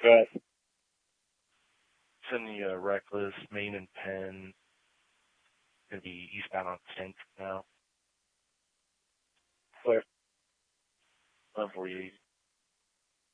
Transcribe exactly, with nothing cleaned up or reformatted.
Good. It's in the uh, Reckless, Main and Penn. Going to be eastbound on tenth now. Clear. eleven forty-eight.